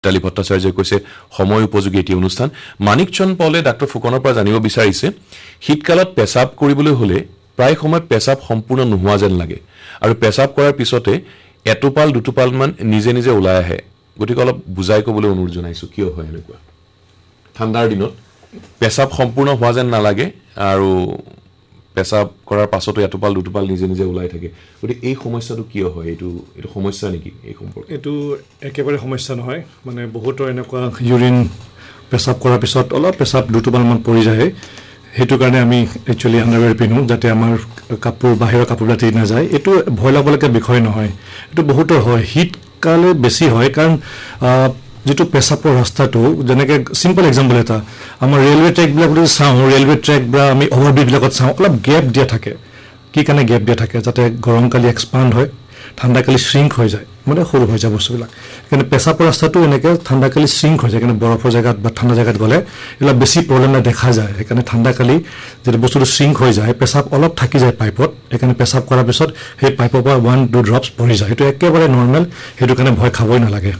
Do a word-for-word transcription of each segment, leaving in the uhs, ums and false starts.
মিতালী ভট্টাচাৰ্যই কৈছে সময় উপযোগী এটি অনুষ্ঠান মানিকচন পলে ডাক্তৰ ফুকনৰ পৰা জানিব বিচাৰিছে শীতকালত পেচাব কৰিবলৈ হলে প্ৰায় সময় পেচাব সম্পূৰ্ণ নোহোৱা যেন লাগে আৰু পেচাব কৰাৰ পিছতে এটোপাল দুটোপাল মান নিজে নিজে ওলাই আহে গতিকে অলপ বুজাই ক'বলৈ অনুৰোধ জনাইছো কিয় হয় এনেকুৱা ঠাণ্ডাৰ দিনত পেচাব সম্পূৰ্ণ হোৱা যেন নালাগে আৰু পেচাব কৰাৰ পাছতো এটোপাল দুটোপাল নিজে নিজে ওলাই থাকে গতিকে এই সমস্যাটো কিয় হয় এইটো এইটো সমস্যা নেকি এই সম্পৰ্কে এইটো একেবাৰে সমস্যা নহয় মানে বহুতৰ এনেকুৱা ইউৰিন পেচাব কৰাৰ পিছত অলপ পেচাব দুটোপাল মান পৰি যায় হেতু কাৰণে আমি একচুয়ালি আন্ডাৰৱেৰ পিনো যাতে আমাৰ কাপোৰ বাহিৰৰ কাপোৰ লাতি না যায় এটো ভয় লাগবলকে বিষয় নহয় এটো বহুতৰ হয় হিট কালে বেছি হয় কাৰণ যেটো পেচাবৰ ৰাস্তাটো যেনেকে সিম্পল এক্সাম্পল এটা আমাৰ ৰেলৱে ট্ৰেক বিলাক যদি চাও ৰেলৱে ট্ৰেক বা আমি ওভাৰব্ৰিজ বিলাকত চাও অলপ গ্যাপ দিয়া থাকে কি কাৰণে গ্যাপ দিয়া থাকে যাতে গৰম কালি এক্সপান্ড হয় ঠাণ্ডা কালি শ্ৰিংক হৈ যায় মানে সৰু হৈ যায় বস্তুবিলাক কিন্তু পেচাবৰ ৰাস্তাটো এনেকে ঠাণ্ডা কালি শ্ৰিংক হৈ যায় কিন্তু বৰফৰ জায়গাত বা ঠাণ্ডা জায়গাত গলে এলা বেছি প্ৰবলেম দেখা যায় সেইকাৰণে ঠাণ্ডা কালি যদি বস্তুটো শ্ৰিংক হৈ যায় পেচাব অলপ থাকি যায় পাইপত এখানে পেচাব কৰাৰ পিছত সেই পাইপৰ পৰা ওৱান টু ড্ৰপস পৰি যায় সেইটো একেবাৰে নৰমাল হেতু কাৰণে ভয় খাবই নালাগে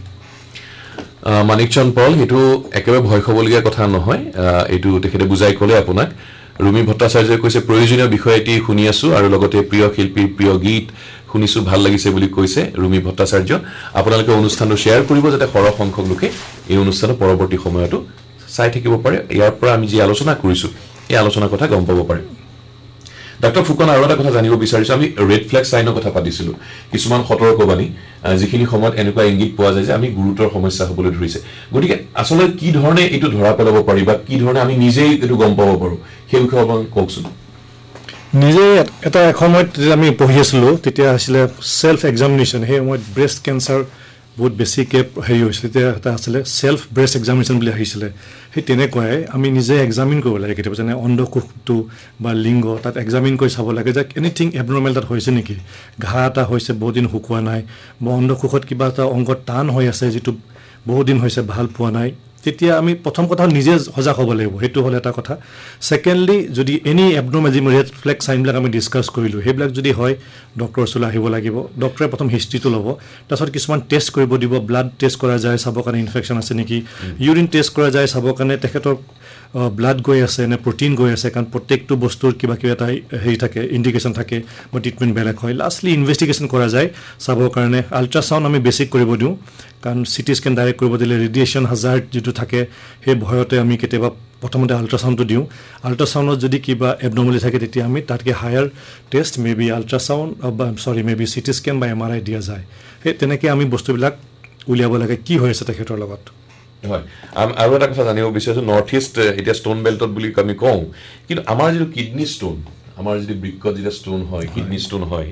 মানিকচন পল হেতু একেবাৰে ভয় খাবলগীয়া কথা নহয় এইটো তেখেতে বুজাই ক'লে আপোনাক ৰুমি ভট্টাচাৰ্যই কৈছে প্ৰয়োজনীয় বিষয় এটি শুনি আছো আৰু লগতে প্ৰিয় শিল্পীৰ প্ৰিয় গীত শুনিছো ভাল লাগিছে বুলি কৈছে ৰুমি ভট্টাচাৰ্য আপোনালোকে অনুষ্ঠানটো শেয়াৰ কৰিব যাতে সৰহ সংখ্যক লোকে এই অনুষ্ঠানৰ পৰৱৰ্তী সময়তো চাই থাকিব পাৰে ইয়াৰ পৰা আমি যি আলোচনা কৰিছো এই আলোচনাৰ কথা গম পাব পাৰে ডাক্তৰ ফুকন আৰু এটা কথা জানিব বিচাৰিছো আমি ৰেড ফ্ল্যাগ সাইনৰ কথা পাতিছিলো কিছুমান সতৰ্কবাণী যিখিনি সময়ত এনেকুৱা ইংগিত পোৱা যায় যে আমি গুৰুতৰ সমস্যা হ'বলৈ ধৰিছে গতিকে আসলে কি ধৰণে এটো ধৰা পেলাব পাৰি বা কি ধৰণে আমি নিজেই এটো গম পাব পাৰো সেই বিষয়ে অকমান কওকচোন নিজে এটা সময়ত আমি পঢ়ি আছিলো তেতিয়া আছিল সেলফ এক্সামিনেশন হে মই ব্ৰেষ্ট ক্যান্সাৰ বহুত বেছিকে হেৰি হৈছিল তেতিয়া এটা আছিল সেলফ ব্ৰেষ্ট এক্সামিনেশন বুলি আহিছিল সেই তেনেকৈ আমি নিজে এক্সামিন কৰিব লাগে কেতিয়াবা যেনে অন্ধকোষটো বা লিংগ তাত এক্সামিন কৰি চাব লাগে যে এনিথিং এবনৰ্মেল তাত হৈছে নেকি ঘা এটা হৈছে বহুত দিন হুকুৱা নাই বা অন্ধকোষত কিবা এটা অংগ টান হৈ আছে যেটো বহুত দিন হৈছে ভাল পোৱা নাই তেতিয়া আমি প্ৰথম কথা নিজে সজাগ হ'ব লাগিব হেতু হল এটা কথা সেকেন্ডলি যদি any abnormal red flag sign বিলাক আমি ডিসকাস কৰিলো হেবিলাক যদি হয় ডক্টৰ ওচৰলৈ আহিব লাগিব ডক্টৰে প্ৰথম হিষ্ট্ৰীটো ল'ব তাৰছত কিছুমান টেষ্ট কৰিব দিব ব্লাড টেষ্ট কৰা যায় চাব কাৰণে ইনফেকশন আছে নেকি ইউৰিন টেষ্ট কৰা যায় চাব কাৰণে তেখেতৰ ব্লাড গৈ আছে নে প্ৰটিন গৈ আছে কাৰণ প্ৰত্যেকটো বস্তুৰ কিবা কিবা এটা হেৰি থাকে ইন্ডিকেশন থাকে বা ট্ৰিটমেন্ট বেলেগ হয় লাষ্টলি ইনভেষ্টিগেশন কৰা যায় চাব কাৰণে আল্ট্ৰাসাউন্ড আমি বেছিক কৰিব দিও কাৰণ সিটি স্ক্যান ডাইৰেক্ট কৰিব দিলে ৰেডিয়েশন হাজাৰ্ড যেটো থাকে সেই ভয়তে আমি কেতিয়াবা প্ৰথমতে আল্ট্ৰাসাউন্ডটো দিও আল্ট্ৰাসাউন্ডত যদি কিবা এবনৰ্মালি থাকে তেতিয়া আমি তাতকে হায়াৰ টেষ্ট মেবি আল্ট্ৰাসাউন্ড বা সৰি মেবি সিটি স্ক্যান বা এমআৰআই দিয়া যায় সেই তেনেকৈ আমি বস্তুবিলাক উলিয়াব লাগে কি হৈ আছে তেখেতৰ লগত হয় আৰু এটা কথা জানিব বিচাৰিছো নৰ্থ ইষ্ট এটা ষ্টোন বেল্টত বুলি আমি কওঁ কিন্তু আমাৰ যে কিডনি ষ্টোন আমাৰ যে বৃক্কত যে ষ্টোন হয় কিডনি ষ্টোন হয়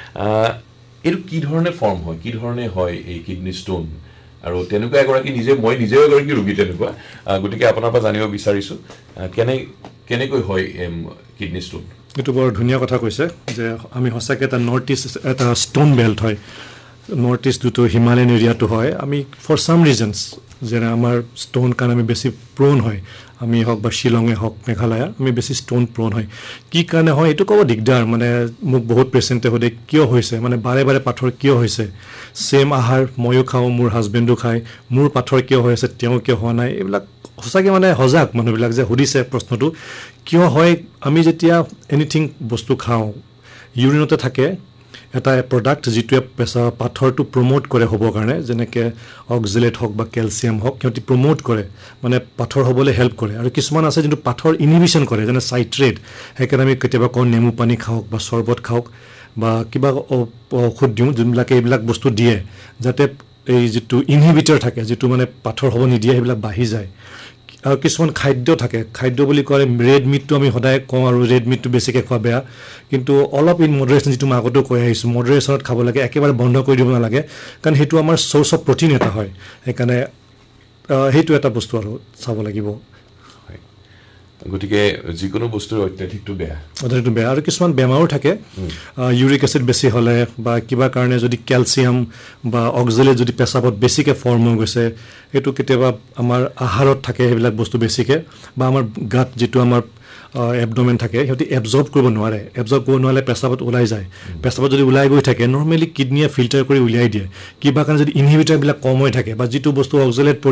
এটো কি ধৰণে ফৰ্ম হয় কি ধৰণে হয় এই কিডনি ষ্টোন আৰু তেনেকুৱা এগৰাকী নিজে মই নিজে এগৰাকী ৰোগী তেনেকুৱা গতিকে আপোনাৰ পৰা জানিব বিচাৰিছো কেনে কেনেকৈ হয় কিডনি ষ্টোন এটো বৰ ধুনীয়া কথা কৈছে যে আমি হসাকে এটা নৰ্থ ইষ্ট এটা ষ্টোন বেল্ট হয় নৰ্থ ইষ্ট দুটো হিমালয়ান এৰিয়াটো হয় আমি ফৰ সাম ৰিজনস যেনে আমাৰ ষ্টোন কাৰণ আমি বেছি প্ৰোন হয় আমি হক বা শিলঙে হক মেঘালয়া আমি বেছি ষ্টোন প্ৰোন হয় কি কাৰণে হয় এটো ক'ব দিগদাৰ মানে মোক বহুত পেশেন্টে হদে কিয় হৈছে মানে বাৰে বাৰে পাথৰ কিয় হৈছে সেম আহাৰ ময়ো খাও মোৰ হাজবেণ্ডো খায় মোৰ পাথৰ কিয় হৈছে তেওঁ কিয় হোৱা নাই এইবিলাক হসাকে মানে হজাক মানুহবিলাক যে হুদিছে প্ৰশ্নটো কিয় হয় আমি যেতিয়া এনিথিং বস্তু খাও ইউৰিনতে থাকে এটা প্ৰডাক্ট যেটোৱে পেছা পাথৰটো প্ৰমোট কৰে হ'ব কাৰণে যেনেকে অক্সিলেট হক বা ক্যালসিয়াম হক কিয়তি প্ৰমোট কৰে মানে পাথৰ হ'বলৈ হেল্প কৰে আৰু কিছুমান আছে যেটো পাথৰ ইনহিবিশন কৰে যেনে সাইট্ৰেট হেকাৰণে আমি কেতিয়াবা কোন নেমু পানী খাওক বা শৰবত খাওক বা কিবা ঔষধ দিও যোনবিলাকে এইবিলাক বস্তু দিয়ে যাতে এই যেটো ইনহিবিটৰ থাকে যেটো মানে পাথৰ হ'ব নিদিয়ে সেইবিলাক বাঢ়ি যায় আৰু কিছুমান খাদ্য থাকে খাদ্য বুলি কলে ৰেড মিটটো আমি সদায় কওঁ আৰু ৰেড মিটটো বেছিকে খোৱা বেয়া কিন্তু অলপ ইন মডাৰেশন যেটো মই আগতে কৈ আহিছো মডাৰেশনত খাব লাগে একেবাৰে বন্ধ কৰি দিব নালাগে কাৰণ হেতু আমাৰ সোর্স অফ প্ৰটিন এটা হয় সেইকাৰণে হেতু এটা বস্তু আৰু চাব লাগিব গতিকে যিকোনো বস্তুৰ অত্যাধিকটো বেয়া অত্যাধিকটো বেয়া আৰু কিছুমান বেমাৰো থাকে ইউৰিক এসিড বেছি হলে বা কিবা কাৰণে যদি ক্যালসিয়াম বা অক্সিলেট যদি পেছাবত বেছিকে ফৰ্ম হৈ গৈছে এটো কেতিয়াবা আমাৰ আহাৰত থাকে সেইবিলাক বস্তু বেছিকে বা আমাৰ গাত যেটো আমাৰ এবডোমেন থাকে হেতি এবজৰ্ব কৰিব নোৱাৰে এবজৰ্ব কৰিব নোৱালে পেছাবত ওলাই যায় পেছাবত যদি ওলাই গৈ থাকে নৰমালি কিডনিয়ে ফিল্টাৰ কৰি উলিয়াই দিয়ে কিবা কাৰণে যদি ইনহিবিটৰ বিলাক কম হৈ থাকে বা যেটো বস্তু অক্সিলেট